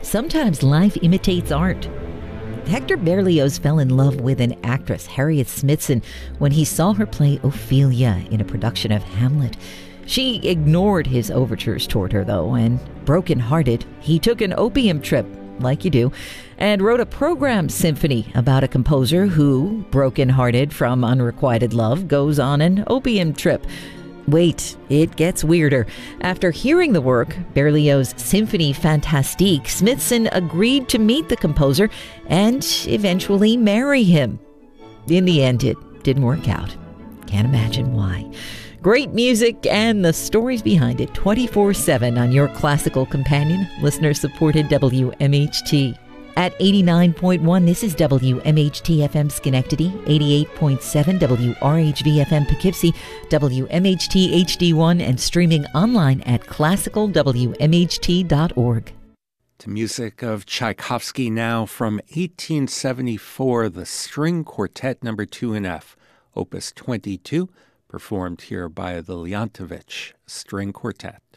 Sometimes life imitates art. Hector Berlioz fell in love with an actress, Harriet Smithson, when he saw her play Ophelia in a production of Hamlet. She ignored his overtures toward her, though, and broken-hearted, he took an opium trip, like you do, and wrote a programmed symphony about a composer who, broken-hearted from unrequited love, goes on an opium trip. Wait, it gets weirder. After hearing the work, Berlioz' Symphonie Fantastique, Smithson agreed to meet the composer and eventually marry him. In the end, it didn't work out. Can't imagine why. Great music and the stories behind it 24/7 on your classical companion, listener-supported WMHT. At 89.1, this is WMHT-FM Schenectady, 88.7 WRHV-FM Poughkeepsie, WMHT HD1, and streaming online at classicalwmht.org. To music of Tchaikovsky now from 1874, the String Quartet No. 2 in F, Opus 22, performed here by the Leontovich String Quartet.